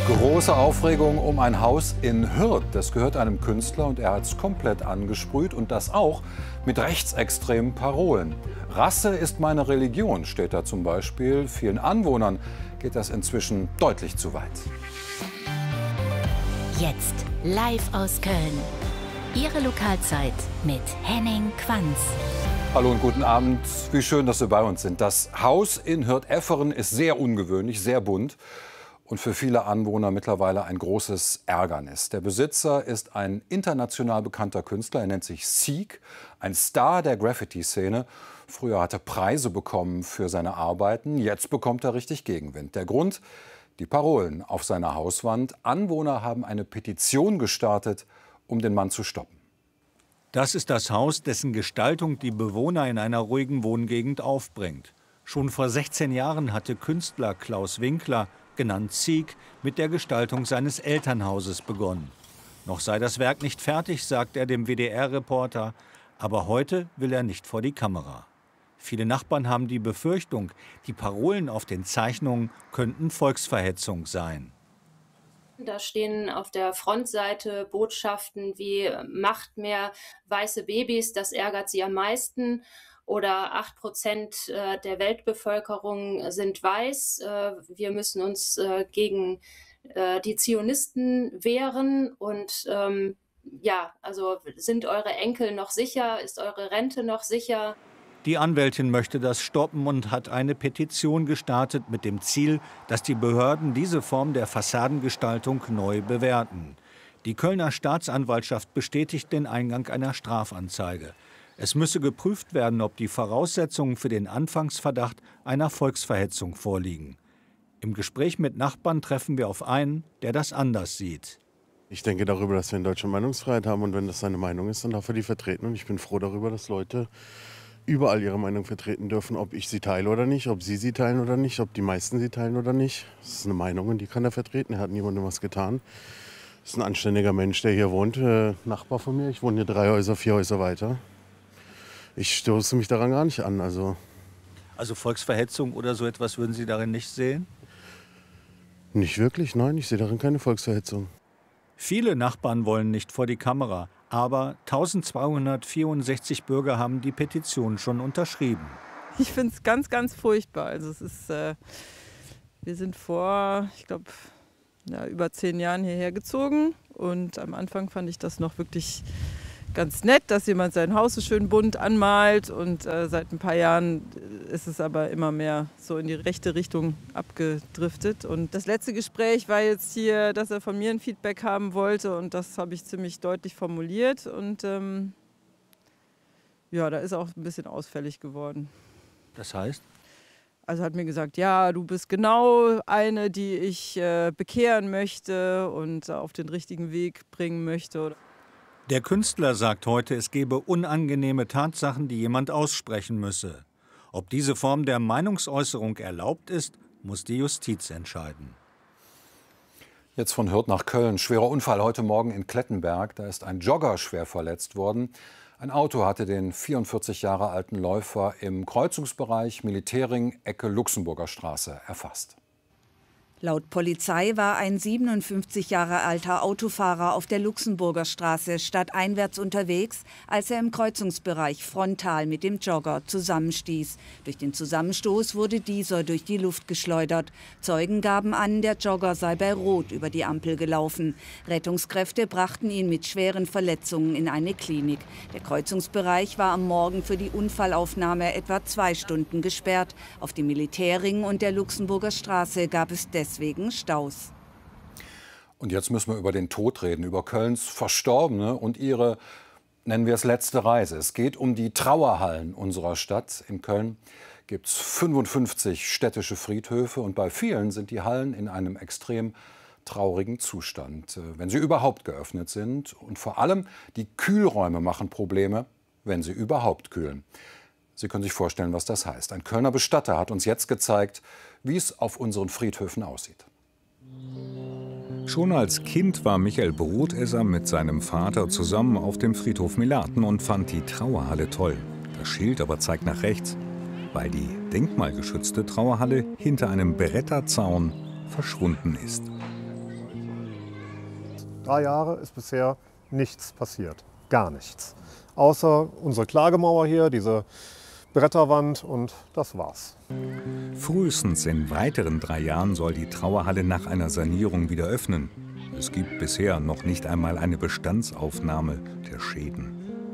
Große Aufregung um ein Haus in Hürth. Das gehört einem Künstler und er hat es komplett angesprüht und das auch mit rechtsextremen Parolen. Rasse ist meine Religion, steht da zum Beispiel. Vielen Anwohnern geht das inzwischen deutlich zu weit. Jetzt live aus Köln. Ihre Lokalzeit mit Henning Quanz. Hallo und guten Abend. Wie schön, dass Sie bei uns sind. Das Haus in Hürth-Efferen ist sehr ungewöhnlich, sehr bunt. Und für viele Anwohner mittlerweile ein großes Ärgernis. Der Besitzer ist ein international bekannter Künstler, er nennt sich Seek, ein Star der Graffiti-Szene. Früher hat er Preise bekommen für seine Arbeiten, jetzt bekommt er richtig Gegenwind. Der Grund? Die Parolen auf seiner Hauswand. Anwohner haben eine Petition gestartet, um den Mann zu stoppen. Das ist das Haus, dessen Gestaltung die Bewohner in einer ruhigen Wohngegend aufbringt. Schon vor 16 Jahren hatte Künstler Klaus Winkler, genannt Seek, mit der Gestaltung seines Elternhauses begonnen. Noch sei das Werk nicht fertig, sagt er dem WDR-Reporter, aber heute will er nicht vor die Kamera. Viele Nachbarn haben die Befürchtung, die Parolen auf den Zeichnungen könnten Volksverhetzung sein. Da stehen auf der Frontseite Botschaften wie „Macht mehr weiße Babys, das ärgert sie am meisten" oder „8% der Weltbevölkerung sind weiß. Wir müssen uns gegen die Zionisten wehren und ja, also sind eure Enkel noch sicher? Ist eure Rente noch sicher? Die Anwältin möchte das stoppen und hat eine Petition gestartet mit dem Ziel, dass die Behörden diese Form der Fassadengestaltung neu bewerten. Die Kölner Staatsanwaltschaft bestätigt den Eingang einer Strafanzeige. Es müsse geprüft werden, ob die Voraussetzungen für den Anfangsverdacht einer Volksverhetzung vorliegen. Im Gespräch mit Nachbarn treffen wir auf einen, der das anders sieht. Ich denke darüber, dass wir in Deutschland Meinungsfreiheit haben und wenn das seine Meinung ist, dann darf er die vertreten. Und ich bin froh darüber, dass Leute überall ihre Meinung vertreten dürfen, ob ich sie teile oder nicht, ob sie sie teilen oder nicht, ob die meisten sie teilen oder nicht. Das ist eine Meinung und die kann er vertreten. Er hat niemandem was getan. Das ist ein anständiger Mensch, der hier wohnt, Nachbar von mir. Ich wohne hier 3 Häuser, 4 Häuser weiter. Ich stoße mich daran gar nicht an. Also Volksverhetzung oder so etwas würden Sie darin nicht sehen? Nicht wirklich, nein, ich sehe darin keine Volksverhetzung. Viele Nachbarn wollen nicht vor die Kamera, aber 1264 Bürger haben die Petition schon unterschrieben. Ich finde es ganz, ganz furchtbar. Also es ist, wir sind vor, ich glaube, über 10 Jahren hierher gezogen und am Anfang fand ich das noch wirklich ganz nett, dass jemand sein Haus so schön bunt anmalt und seit ein paar Jahren ist es aber immer mehr so in die rechte Richtung abgedriftet. Und das letzte Gespräch war jetzt hier, dass er von mir ein Feedback haben wollte und das habe ich ziemlich deutlich formuliert und ja, da ist er auch ein bisschen ausfällig geworden. Das heißt? Also hat mir gesagt, ja, du bist genau eine, die ich bekehren möchte und auf den richtigen Weg bringen möchte. Der Künstler sagt heute, es gebe unangenehme Tatsachen, die jemand aussprechen müsse. Ob diese Form der Meinungsäußerung erlaubt ist, muss die Justiz entscheiden. Jetzt von Hürth nach Köln. Schwerer Unfall heute Morgen in Klettenberg. Da ist ein Jogger schwer verletzt worden. Ein Auto hatte den 44 Jahre alten Läufer im Kreuzungsbereich Militärring, Ecke Luxemburger Straße erfasst. Laut Polizei war ein 57 Jahre alter Autofahrer auf der Luxemburger Straße stadteinwärts unterwegs, als er im Kreuzungsbereich frontal mit dem Jogger zusammenstieß. Durch den Zusammenstoß wurde dieser durch die Luft geschleudert. Zeugen gaben an, der Jogger sei bei Rot über die Ampel gelaufen. Rettungskräfte brachten ihn mit schweren Verletzungen in eine Klinik. Der Kreuzungsbereich war am Morgen für die Unfallaufnahme etwa 2 Stunden gesperrt. Auf dem Militärring und der Luxemburger Straße gab es deswegen Staus. Und jetzt müssen wir über den Tod reden, über Kölns Verstorbene und ihre, nennen wir es, letzte Reise. Es geht um die Trauerhallen unserer Stadt. In Köln gibt es 55 städtische Friedhöfe und bei vielen sind die Hallen in einem extrem traurigen Zustand, wenn sie überhaupt geöffnet sind. Und vor allem die Kühlräume machen Probleme, wenn sie überhaupt kühlen. Sie können sich vorstellen, was das heißt. Ein Kölner Bestatter hat uns jetzt gezeigt, wie es auf unseren Friedhöfen aussieht. Schon als Kind war Michael Brotesser mit seinem Vater zusammen auf dem Friedhof Melaten und fand die Trauerhalle toll. Das Schild aber zeigt nach rechts, weil die denkmalgeschützte Trauerhalle hinter einem Bretterzaun verschwunden ist. 3 Jahre ist bisher nichts passiert. Gar nichts. Außer unsere Klagemauer hier, diese Bretterwand, und das war's. Frühestens in weiteren 3 Jahren soll die Trauerhalle nach einer Sanierung wieder öffnen. Es gibt bisher noch nicht einmal eine Bestandsaufnahme der Schäden.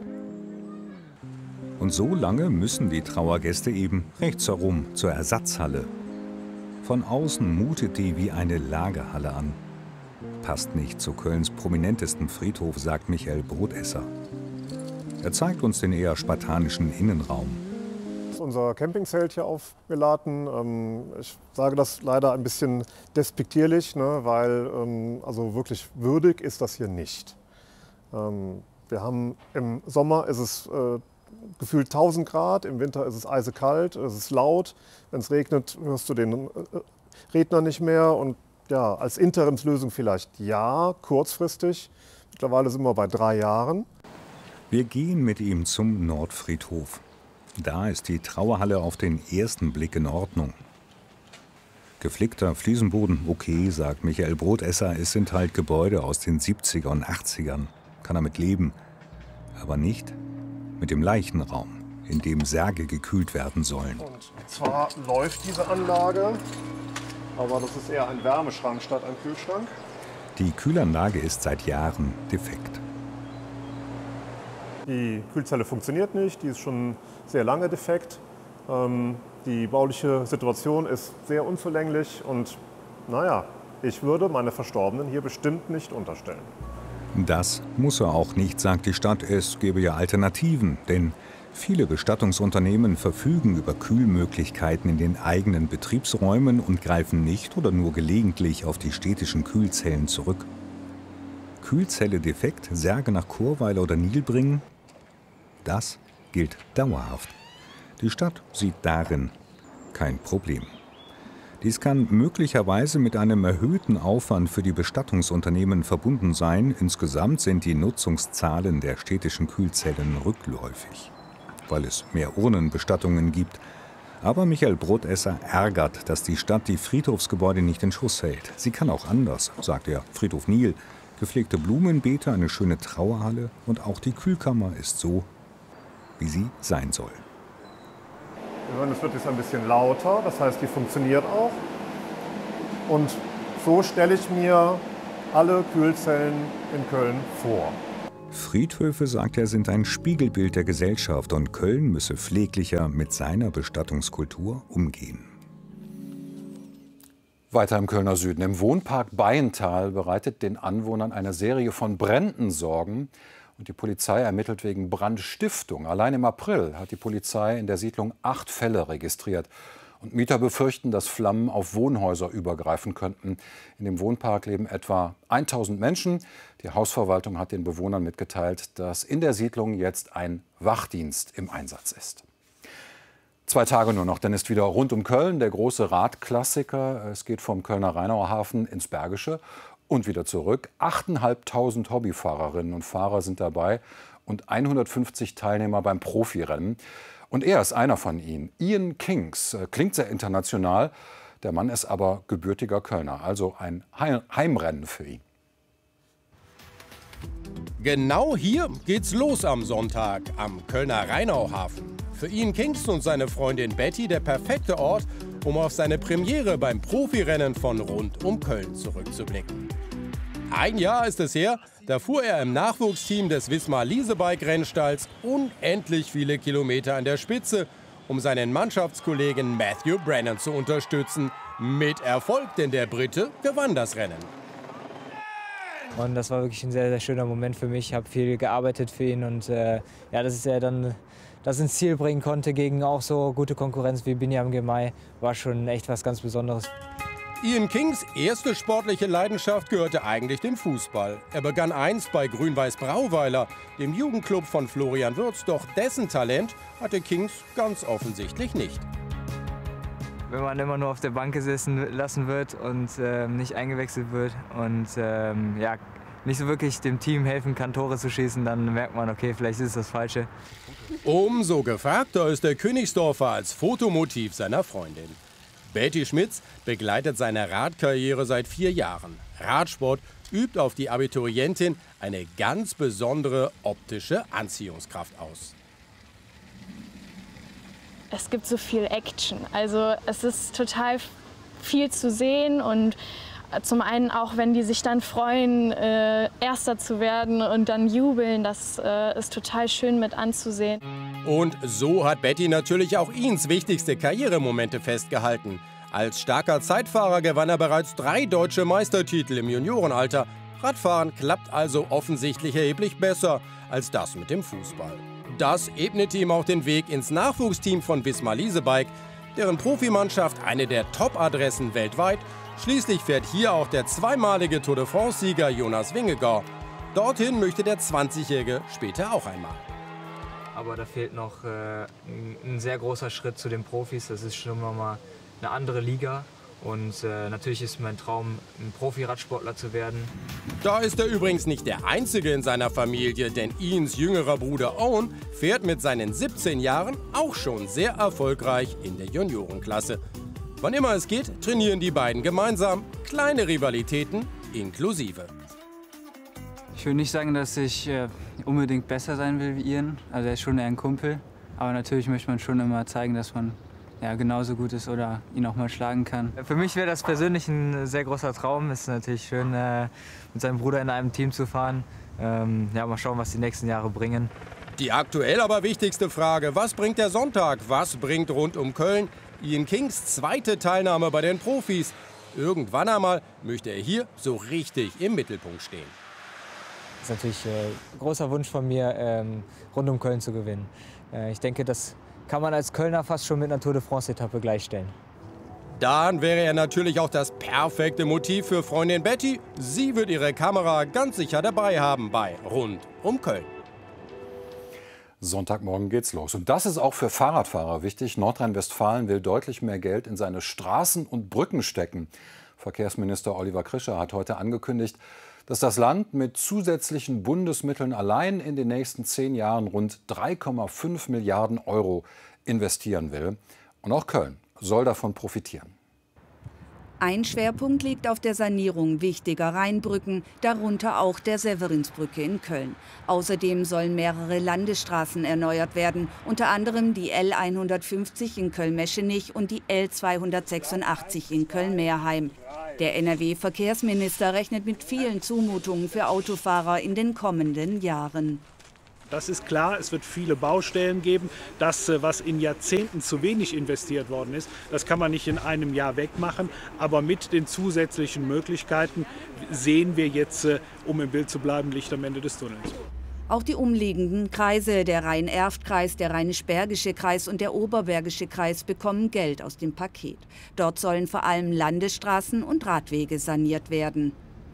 Und so lange müssen die Trauergäste eben rechts herum zur Ersatzhalle. Von außen mutet die wie eine Lagerhalle an. Passt nicht zu Kölns prominentesten Friedhof, sagt Michael Brotesser. Er zeigt uns den eher spartanischen Innenraum. Unser Campingzelt hier aufgeladen. Ich sage das leider ein bisschen despektierlich, ne, weil also wirklich würdig ist das hier nicht. Wir haben im Sommer ist es gefühlt 1000 Grad, im Winter ist es eisekalt, es ist laut. Wenn es regnet, hörst du den Redner nicht mehr. Und ja, als Interimslösung vielleicht ja, kurzfristig. Mittlerweile sind wir bei 3 Jahren. Wir gehen mit ihm zum Nordfriedhof. Da ist die Trauerhalle auf den ersten Blick in Ordnung. Geflickter Fliesenboden, okay, sagt Michael Brotesser, es sind halt Gebäude aus den 70er und 80ern. Kann er mit leben. Aber nicht mit dem Leichenraum, in dem Särge gekühlt werden sollen. Und zwar läuft diese Anlage, aber das ist eher ein Wärmeschrank statt ein Kühlschrank. Die Kühlanlage ist seit Jahren defekt. Die Kühlzelle funktioniert nicht, die ist schon sehr lange defekt. Die bauliche Situation ist sehr unzulänglich und naja, ich würde meine Verstorbenen hier bestimmt nicht unterstellen. Das muss er auch nicht, sagt die Stadt. Es gäbe ja Alternativen, denn viele Bestattungsunternehmen verfügen über Kühlmöglichkeiten in den eigenen Betriebsräumen und greifen nicht oder nur gelegentlich auf die städtischen Kühlzellen zurück. Kühlzelle defekt, Särge nach Chorweiler oder Nilbringen? Das gilt dauerhaft. Die Stadt sieht darin kein Problem. Dies kann möglicherweise mit einem erhöhten Aufwand für die Bestattungsunternehmen verbunden sein. Insgesamt sind die Nutzungszahlen der städtischen Kühlzellen rückläufig, weil es mehr Urnenbestattungen gibt. Aber Michael Brotesser ärgert, dass die Stadt die Friedhofsgebäude nicht in Schuss hält. Sie kann auch anders, sagt er. Friedhof Nil, gepflegte Blumenbeete, eine schöne Trauerhalle und auch die Kühlkammer ist so, wie sie sein soll. Wir hören, es wird jetzt ein bisschen lauter, das heißt, die funktioniert auch. Und so stelle ich mir alle Kühlzellen in Köln vor. Friedhöfe, sagt er, sind ein Spiegelbild der Gesellschaft und Köln müsse pfleglicher mit seiner Bestattungskultur umgehen. Weiter im Kölner Süden. Im Wohnpark Bayental bereitet den Anwohnern eine Serie von Bränden Sorgen. Und die Polizei ermittelt wegen Brandstiftung. Allein im April hat die Polizei in der Siedlung 8 Fälle registriert. Und Mieter befürchten, dass Flammen auf Wohnhäuser übergreifen könnten. In dem Wohnpark leben etwa 1000 Menschen. Die Hausverwaltung hat den Bewohnern mitgeteilt, dass in der Siedlung jetzt ein Wachdienst im Einsatz ist. 2 Tage nur noch, dann ist wieder rund um Köln der große Radklassiker. Es geht vom Kölner Rheinauer Hafen ins Bergische und wieder zurück. 8.500 Hobbyfahrerinnen und Fahrer sind dabei und 150 Teilnehmer beim Profirennen. Und er ist einer von ihnen. Ian Kings klingt sehr international. Der Mann ist aber gebürtiger Kölner, also ein Heimrennen für ihn. Genau hier geht's los am Sonntag am Kölner Rheinauhafen. Für Ian Kings und seine Freundin Betty der perfekte Ort, um auf seine Premiere beim Profirennen von rund um Köln zurückzublicken. 1 Jahr ist es her, da fuhr er im Nachwuchsteam des Wismar-Leasebike-Rennstalls unendlich viele Kilometer an der Spitze, um seinen Mannschaftskollegen Matthew Brennan zu unterstützen. Mit Erfolg, denn der Brite gewann das Rennen. Und das war wirklich ein sehr, sehr schöner Moment für mich. Ich habe viel gearbeitet für ihn und ja, dass er dann das ins Ziel bringen konnte gegen auch so gute Konkurrenz wie Binyam Girmay, war schon echt was ganz Besonderes. Ian Kings erste sportliche Leidenschaft gehörte eigentlich dem Fußball. Er begann einst bei Grün-Weiß Brauweiler, dem Jugendclub von Florian Wirtz, doch dessen Talent hatte Kings ganz offensichtlich nicht. Wenn man immer nur auf der Bank gesessen lassen wird und nicht eingewechselt wird und ja, nicht so wirklich dem Team helfen kann, Tore zu schießen, dann merkt man, okay, vielleicht ist es das Falsche. Umso gefragter ist der Königsdorfer als Fotomotiv seiner Freundin. Betty Schmitz begleitet seine Radkarriere seit 4 Jahren. Radsport übt auf die Abiturientin eine ganz besondere optische Anziehungskraft aus. Es gibt so viel Action, also es ist total viel zu sehen und zum einen auch, wenn die sich dann freuen, Erster zu werden und dann jubeln, das ist total schön mit anzusehen. Und so hat Betty natürlich auch Ihns wichtigste Karrieremomente festgehalten. Als starker Zeitfahrer gewann er bereits 3 deutsche Meistertitel im Juniorenalter. Radfahren klappt also offensichtlich erheblich besser als das mit dem Fußball. Das ebnete ihm auch den Weg ins Nachwuchsteam von Wismar Leasebike, deren Profimannschaft eine der Top-Adressen weltweit. Schließlich fährt hier auch der zweimalige Tour de France-Sieger Jonas Vingegaard. Dorthin möchte der 20-Jährige später auch einmal. Aber da fehlt noch ein sehr großer Schritt zu den Profis. Das ist schon mal eine andere Liga. Und natürlich ist mein Traum, ein Profi-Radsportler zu werden. Da ist er übrigens nicht der Einzige in seiner Familie, denn Ians jüngerer Bruder Owen fährt mit seinen 17 Jahren auch schon sehr erfolgreich in der Juniorenklasse. Wann immer es geht, trainieren die beiden gemeinsam, kleine Rivalitäten inklusive. Ich würde nicht sagen, dass ich unbedingt besser sein will wie Ian. Also er ist schon eher ein Kumpel. Aber natürlich möchte man schon immer zeigen, dass man genauso gut ist oder ihn auch mal schlagen kann. Für mich wäre das persönlich ein sehr großer Traum. Es ist natürlich schön, mit seinem Bruder in einem Team zu fahren. Mal schauen, was die nächsten Jahre bringen. Die aktuell aber wichtigste Frage: Was bringt der Sonntag? Was bringt rund um Köln Ian Kings zweite Teilnahme bei den Profis? Irgendwann einmal möchte er hier so richtig im Mittelpunkt stehen. Das ist natürlich ein großer Wunsch von mir, rund um Köln zu gewinnen. Ich denke, das kann man als Kölner fast schon mit einer Tour de France-Etappe gleichstellen. Dann wäre er natürlich auch das perfekte Motiv für Freundin Betty. Sie wird ihre Kamera ganz sicher dabei haben bei Rund um Köln. Sonntagmorgen geht's los. Und das ist auch für Fahrradfahrer wichtig. Nordrhein-Westfalen will deutlich mehr Geld in seine Straßen und Brücken stecken. Verkehrsminister Oliver Krischer hat heute angekündigt, dass das Land mit zusätzlichen Bundesmitteln allein in den nächsten 10 Jahren rund 3,5 Milliarden Euro investieren will. Und auch Köln soll davon profitieren. Ein Schwerpunkt liegt auf der Sanierung wichtiger Rheinbrücken, darunter auch der Severinsbrücke in Köln. Außerdem sollen mehrere Landesstraßen erneuert werden, unter anderem die L150 in Köln-Meschenich und die L286 in Köln-Meerheim. Der NRW-Verkehrsminister rechnet mit vielen Zumutungen für Autofahrer in den kommenden Jahren. Das ist klar, es wird viele Baustellen geben. Das, was in Jahrzehnten zu wenig investiert worden ist, das kann man nicht in einem Jahr wegmachen. Aber mit den zusätzlichen Möglichkeiten sehen wir jetzt, um im Bild zu bleiben, Licht am Ende des Tunnels. Auch die umliegenden Kreise, der Rhein-Erft-Kreis, der Rheinisch-Bergische Kreis und der Oberbergische Kreis, bekommen Geld aus dem Paket. Dort sollen vor allem Landesstraßen und Radwege saniert werden.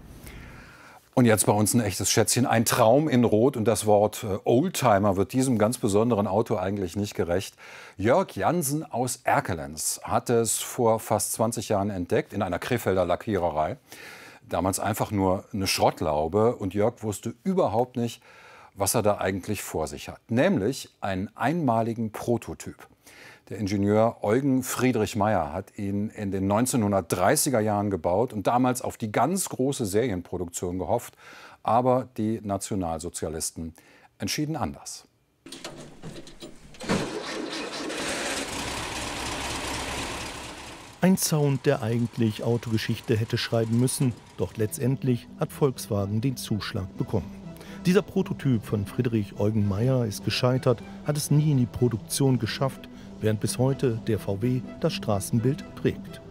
Und jetzt bei uns ein echtes Schätzchen, ein Traum in Rot, und das Wort Oldtimer wird diesem ganz besonderen Auto eigentlich nicht gerecht. Jörg Jansen aus Erkelenz hat es vor fast 20 Jahren entdeckt in einer Krefelder Lackiererei. Damals einfach nur eine Schrottlaube, und Jörg wusste überhaupt nicht, was er da eigentlich vor sich hat. Nämlich einen einmaligen Prototyp. Der Ingenieur Eugen Friedrich Meyer hat ihn in den 1930er Jahren gebaut und damals auf die ganz große Serienproduktion gehofft. Aber die Nationalsozialisten entschieden anders. Ein Sound, der eigentlich Autogeschichte hätte schreiben müssen. Doch letztendlich hat Volkswagen den Zuschlag bekommen. Dieser Prototyp von Friedrich Eugen Meyer ist gescheitert, hat es nie in die Produktion geschafft, während bis heute der VW das Straßenbild prägt.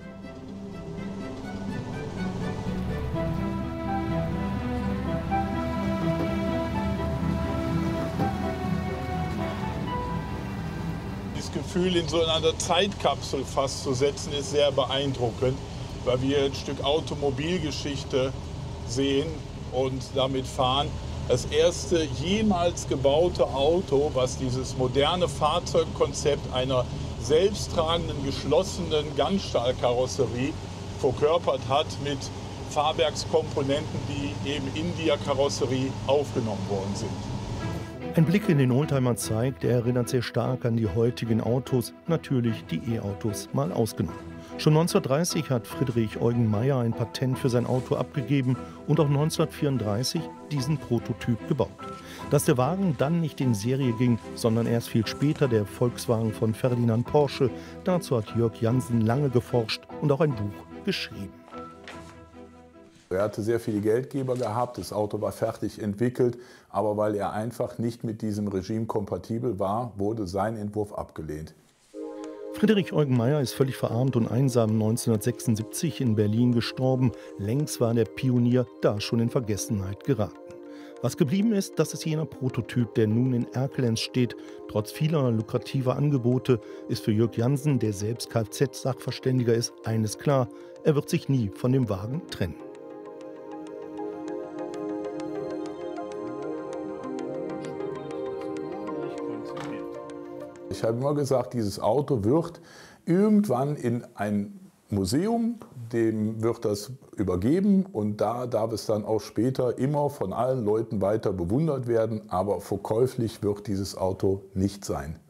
Das Gefühl, in so einer Zeitkapsel fast zu setzen, ist sehr beeindruckend, weil wir ein Stück Automobilgeschichte sehen und damit fahren. Das erste jemals gebaute Auto, was dieses moderne Fahrzeugkonzept einer selbsttragenden, geschlossenen Ganzstahlkarosserie verkörpert hat mit Fahrwerkskomponenten, die eben in die Karosserie aufgenommen worden sind. Ein Blick in den Oldtimer zeigt, er erinnert sehr stark an die heutigen Autos, natürlich die E-Autos mal ausgenommen. Schon 1930 hat Friedrich Eugen Meyer ein Patent für sein Auto abgegeben und auch 1934 diesen Prototyp gebaut. Dass der Wagen dann nicht in Serie ging, sondern erst viel später der Volkswagen von Ferdinand Porsche, dazu hat Jörg Jansen lange geforscht und auch ein Buch geschrieben. Er hatte sehr viele Geldgeber gehabt, das Auto war fertig entwickelt, aber weil er einfach nicht mit diesem Regime kompatibel war, wurde sein Entwurf abgelehnt. Friedrich Eugen Meyer ist völlig verarmt und einsam 1976 in Berlin gestorben. Längst war der Pionier da schon in Vergessenheit geraten. Was geblieben ist, das ist jener Prototyp, der nun in Erkelenz steht. Trotz vieler lukrativer Angebote ist für Jörg Jansen, der selbst Kfz-Sachverständiger ist, eines klar: Er wird sich nie von dem Wagen trennen. Ich habe immer gesagt, dieses Auto wird irgendwann in ein Museum, dem wird das übergeben und da darf es dann auch später immer von allen Leuten weiter bewundert werden, aber verkäuflich wird dieses Auto nicht sein.